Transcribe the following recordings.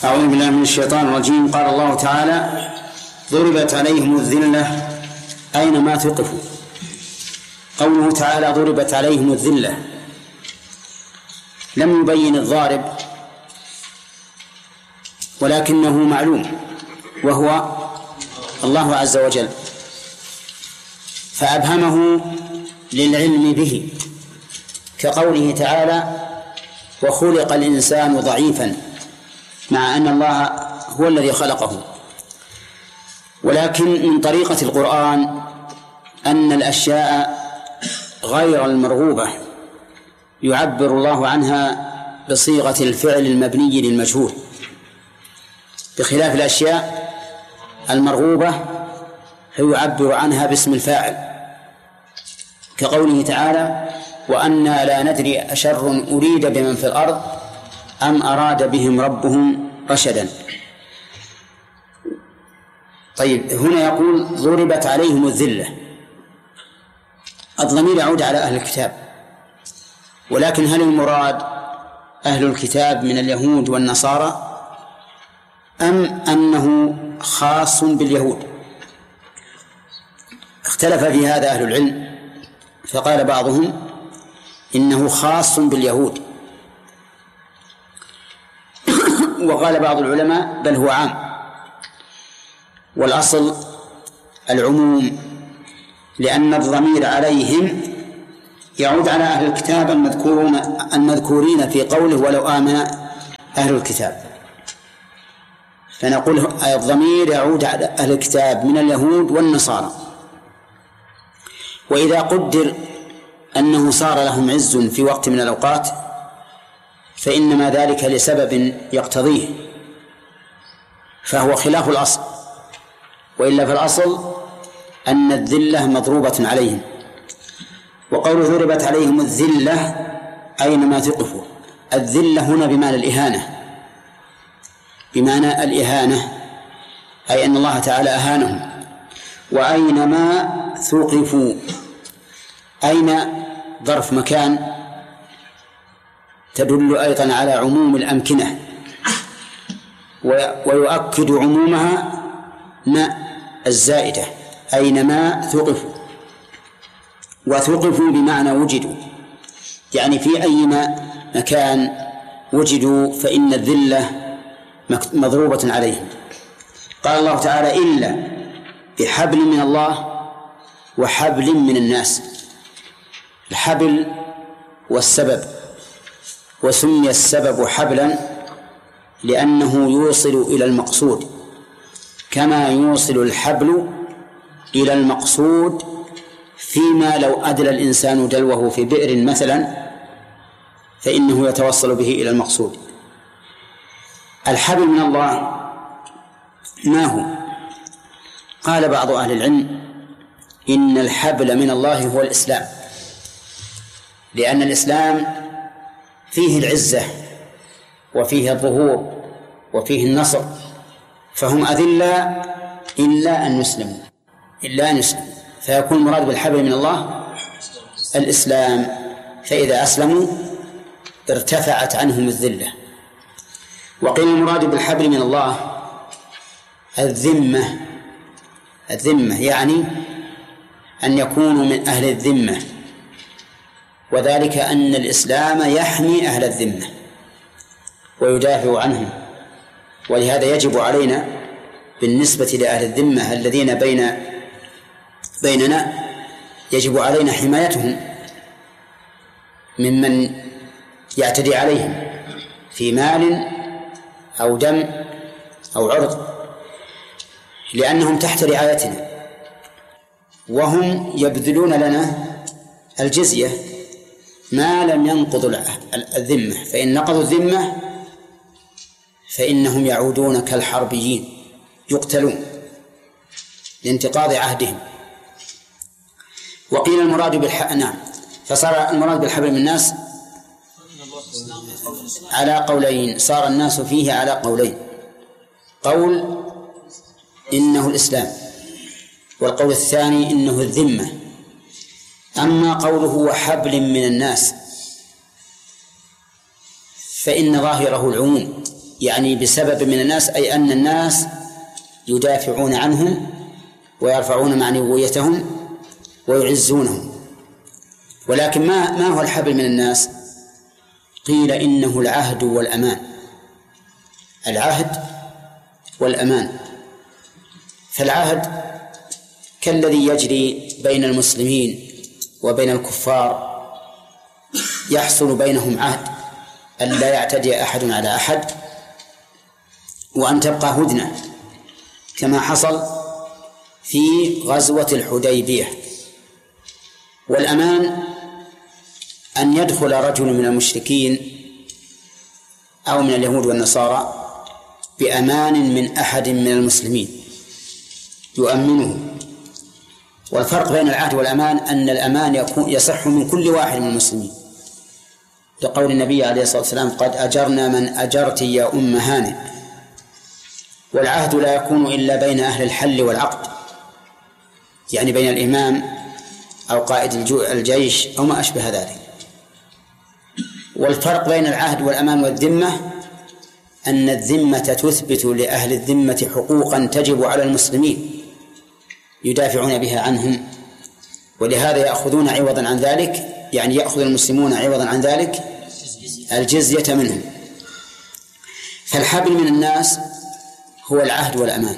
أعوذ بالله من الشيطان الرجيم. قال الله تعالى: ضربت عليهم الذلة أينما ثقفوا. قوله تعالى ضربت عليهم الذلة لم يبين الضارب، ولكنه معلوم وهو الله عز وجل، فأبهمه للعلم به، كقوله تعالى: وخلق الإنسان ضعيفا، مع أن الله هو الذي خلقه. ولكن من طريقة القرآن أن الأشياء غير المرغوبة يعبر الله عنها بصيغة الفعل المبني للمجهول، بخلاف الأشياء المرغوبة فيعبر عنها باسم الفاعل، كقوله تعالى: وأنا لا ندري أشر أريد بمن في الأرض أم أراد بهم ربهم رشدا. طيب، هنا يقول ضربت عليهم الذلة، الضمير يعود على أهل الكتاب، ولكن هل المراد أهل الكتاب من اليهود والنصارى أم أنه خاص باليهود؟ اختلف في هذا أهل العلم، فقال بعضهم إنه خاص باليهود، وقال بعض العلماء بل هو عام، والأصل العموم، لأن الضمير عليهم يعود على أهل الكتاب المذكورين في قوله ولو آمن أهل الكتاب، فنقول الضمير يعود على أهل الكتاب من اليهود والنصارى. وإذا قدر أنه صار لهم عز في وقت من الأوقات فإنما ذلك لسبب يقتضيه، فهو خلاف الأصل، وإلا فالأصل أن الذلة مضروبة عليهم. وقوله ضربت عليهم الذلة أينما ثقفوا، الذلة هنا بمعنى الإهانة، بمعنى الإهانة، أي أن الله تعالى أهانهم. وأينما ثقفوا، أين ظرف مكان تدل أيضا على عموم الأمكنة، ويؤكد عمومها ما الزائدة، أينما ثقفوا. وثقفوا بمعنى وجدوا، يعني في أي مكان وجدوا فإن الذلة مضروبة عليهم. قال الله تعالى: إلا بحبل من الله وحبل من الناس. الحبل والسبب، وسمي السبب حبلا لأنه يوصل إلى المقصود، كما يوصل الحبل إلى المقصود فيما لو أدلى الإنسان دلوه في بئر مثلا فإنه يتوصل به إلى المقصود. الحبل من الله ما هو؟ قال بعض أهل العلم إن الحبل من الله هو الإسلام، لأن الإسلام فيه العزة وفيه الظهور وفيه النصر، فهم أذلة إلا أن يسلموا، فيكون المراد بالحبل من الله الإسلام، فإذا أسلموا ارتفعت عنهم الذلة. وقيل المراد بالحبل من الله الذمة، يعني أن يكونوا من أهل الذمة، وذلك أن الإسلام يحمي أهل الذمة ويدافع عنهم، ولهذا يجب علينا بالنسبة لأهل الذمة الذين بيننا يجب علينا حمايتهم ممن يعتدي عليهم في مال أو دم أو عرض، لأنهم تحت رعايتنا، وهم يبذلون لنا الجزية ما لم ينقضوا الذمة، فإن نقضوا الذمة فإنهم يعودون كالحربيين يقتلون لانتقاض عهدهم. وقيل المراد فصار المراد بالحبل من الناس على قولين، صار الناس فيه على قولين: قول إنه الإسلام، والقول الثاني إنه الذمة. أما قوله وحبل من الناس فإن ظاهره العموم، يعني بسبب من الناس، أي أن الناس يدافعون عنهم ويرفعون معنويتهم ويعزونهم. ولكن ما هو الحبل من الناس؟ قيل إنه العهد والأمان. العهد والأمان. فالعهد كالذي يجري بين المسلمين وبين الكفار، يحصل بينهم عهد أن لا يعتدي أحد على أحد وأن تبقى هدنة، كما حصل في غزوة الحديبية. والأمان أن يدخل رجل من المشركين أو من اليهود والنصارى بأمان من أحد من المسلمين يؤمنه. والفرق بين العهد والأمان أن الأمان يصح من كل واحد من المسلمين، لقول النبي عليه الصلاة والسلام: قد أجرنا من أجرت يا أم هانئ. والعهد لا يكون إلا بين أهل الحل والعقد، يعني بين الإمام أو قائد الجيش أو ما أشبه ذلك. والفرق بين العهد والأمان والذمة أن الذمة تثبت لأهل الذمة حقوقا تجب على المسلمين يدافعون بها عنهم، ولهذا يأخذون عوضا عن ذلك، يعني يأخذ المسلمون عوضا عن ذلك الجزية منهم. فالحبل من الناس هو العهد والأمان.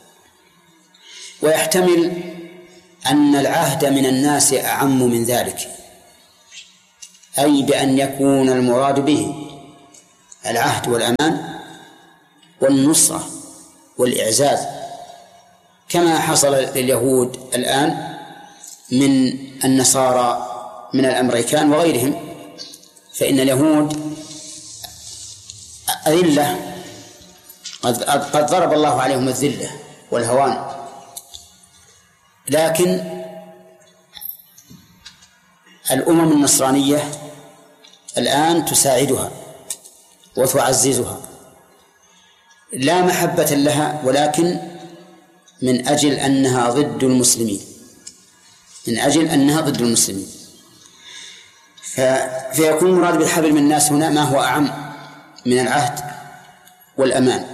ويحتمل أن العهد من الناس أعم من ذلك، أي بأن يكون المراد به العهد والأمان والنصرة والإعزاز، كما حصل لليهود الآن من النصارى من الأمريكان وغيرهم. فإن اليهود أذلة، قد ضرب الله عليهم الذلة والهوان، لكن الأمم النصرانية الآن تساعدها وتعززها، لا محبة لها، ولكن من أجل أنها ضد المسلمين، من أجل أنها ضد المسلمين. فيكون المراد بالحبل من الناس هنا ما هو أعم من العهد والأمان.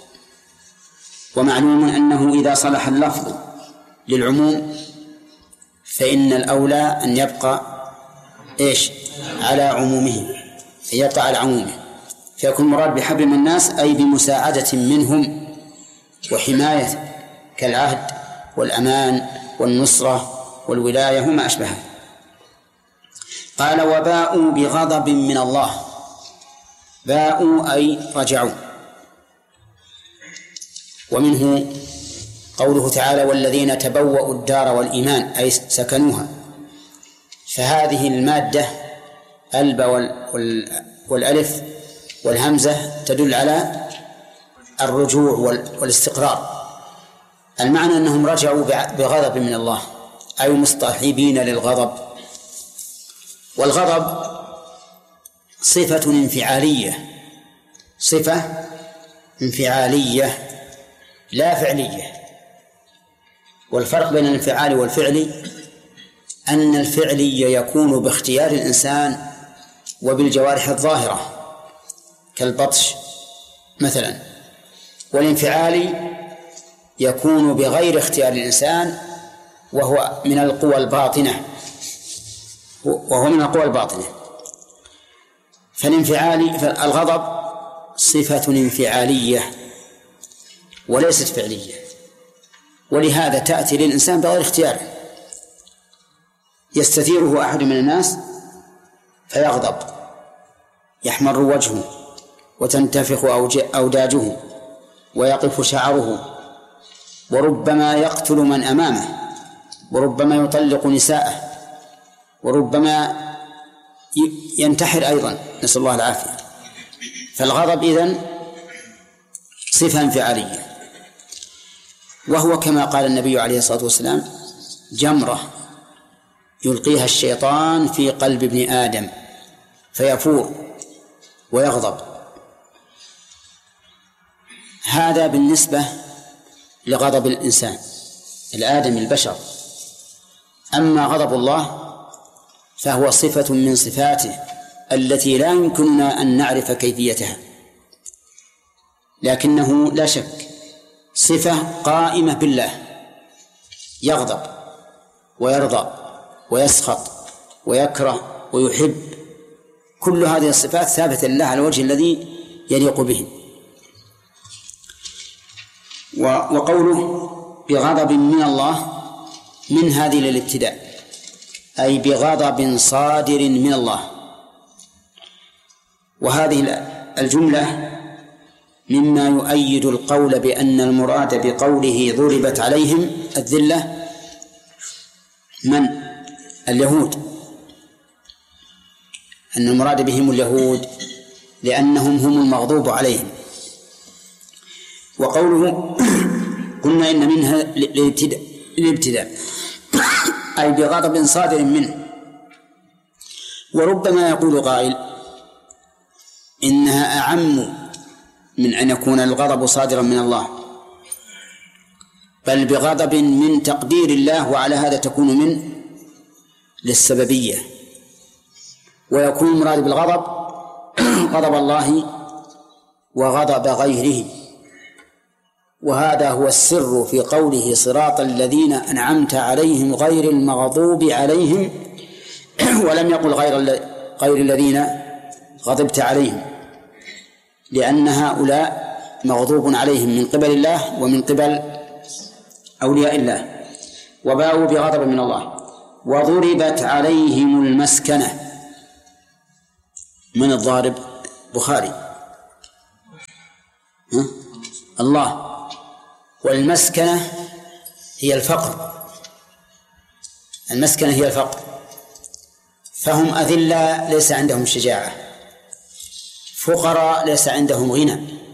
ومعلوم أنه إذا صلح اللفظ للعموم فإن الأولى أن يبقى على عمومه، يبقى على عمومه. فيكون المراد بحبل من الناس أي بمساعدة منهم وحماية، كالعهد والأمان والنصرة والولاية وما أشبهه. قال: وباءوا بغضب من الله. باءوا أي رجعوا. ومنه قوله تعالى: والذين تبوأوا الدار والإيمان، أي سكنوها. فهذه المادة الباء والألف والهمزة تدل على الرجوع والاستقرار. المعنى أنهم رجعوا بغضب من الله، أي مصطحبين للغضب. والغضب صفة انفعالية، صفة انفعالية لا فعلية. والفرق بين الانفعال والفعل أن الفعلي يكون باختيار الإنسان وبالجوارح الظاهرة كالبطش مثلا، والانفعالي يكون بغير اختيار الإنسان وهو من القوى الباطنة، فالغضب صفة انفعالية وليست فعلية، ولهذا تأتي للإنسان بغير اختياره. يستثيره أحد من الناس فيغضب، يحمر وجهه وتنتفخ أوداجه ويقف شعره، وربما يقتل من أمامه، وربما يطلق نساءه، وربما ينتحر أيضا، نسأل الله العافية. فالغضب إذن صفة انفعالية، وهو كما قال النبي عليه الصلاة والسلام: جمرة يلقيها الشيطان في قلب ابن آدم فيفور ويغضب. هذا بالنسبة لغضب الإنسان الآدمي البشر. أما غضب الله فهو صفة من صفاته التي لا يمكننا أن نعرف كيفيتها، لكنه لا شك صفة قائمة بالله، يغضب ويرضى ويسخط ويكره ويحب، كل هذه الصفات ثابتة لله على الوجه الذي يليق به. وقوله بغضب من الله من هذه للابتداء، أي بغضب صادر من الله. وهذه الجملة مما يؤيد القول بأن المراد بقوله ضربت عليهم الذلة من؟ اليهود، أن المراد بهم اليهود لأنهم هم المغضوب عليهم. وقوله قلنا إن منها الابتداء أي بغضب صادر منه. وربما يقول قائل إنها أعم من أن يكون الغضب صادرا من الله، بل بغضب من تقدير الله، وعلى هذا تكون من للسببية، ويكون المراد بالغضب غضب الله وغضب غيره. وهذا هو السر في قوله صراط الذين أنعمت عليهم غير المغضوب عليهم، ولم يقل غير الذين غضبت عليهم، لأن هؤلاء مغضوب عليهم من قبل الله ومن قبل أولياء الله، وباءوا بغضب من الله. وضربت عليهم المسكنة، من الضارب؟ بخاري الله. والمسكنة هي الفقر، المسكنة هي الفقر، فهم أذلة ليس عندهم شجاعة، فقراء ليس عندهم غنى،